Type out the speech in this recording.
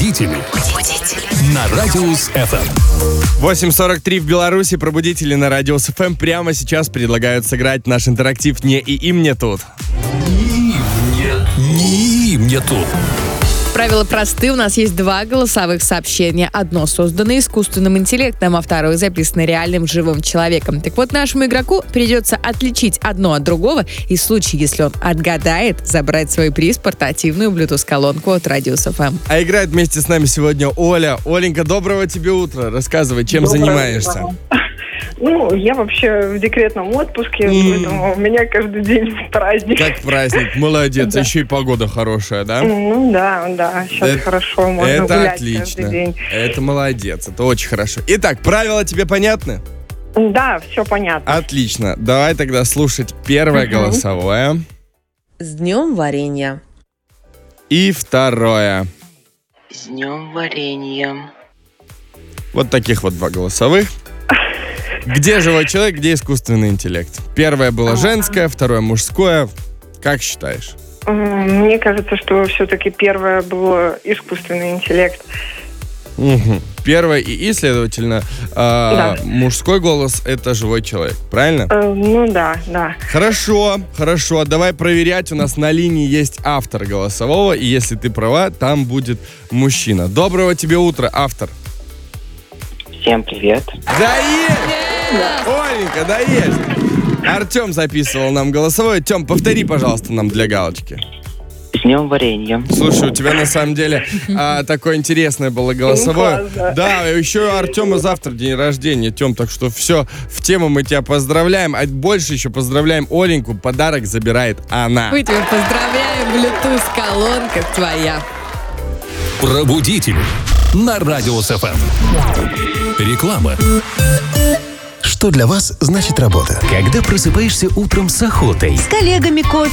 Пробудители. На Радиус ФМ. 8:43 в Беларуси. Пробудители на Радиус ФМ прямо сейчас предлагают сыграть наш интерактив «Не и им не тут». Не им не тут. Правила просты. У нас есть 2 голосовых сообщения. Одно создано искусственным интеллектом, а второе записано реальным живым человеком. Так вот, нашему игроку придется отличить одно от другого, и в случае, если он отгадает, забрать свой приз — портативную Bluetooth-колонку от Радиус ФМ. А играет вместе с нами сегодня Оля. Оленька, доброго тебе утра. Рассказывай, чем занимаешься? Я вообще в декретном отпуске, поэтому у меня каждый день праздник. Как праздник, молодец. Да. Еще и погода хорошая, да? Да, сейчас хорошо, можно Это гулять отлично. каждый день. Это молодец, это очень хорошо. Итак, правила тебе понятны? Да, все понятно. Отлично. Давай тогда слушать первое голосовое. С днем варенья. И второе. С днем варенья. Вот таких вот 2 голосовых. Где живой человек, где искусственный интеллект? Первое было женское, второе мужское. Как считаешь? Мне кажется, что все-таки первое было искусственный интеллект. Первое и, следовательно, мужской голос — это живой человек, правильно? Да. Хорошо. Давай проверять. У нас на линии есть автор голосового, и если ты права, там будет мужчина. Доброго тебе утра, автор. Всем привет. Да есть! Оленька, да есть! Артем записывал нам голосовое. Тем, повтори, пожалуйста, нам для галочки. С днем варенья. Слушай, у тебя на самом деле такое интересное было голосовое. Класс, Да, еще у Артема завтра день рождения, Тем, так что все, в тему мы тебя поздравляем. А больше еще поздравляем Оленьку, подарок забирает она. Мы тебя поздравляем, Bluetooth-колонка твоя. Пробудители на Радиус ФМ. Реклама. Что для вас значит работа? Когда просыпаешься утром с охотой, С коллегами кофе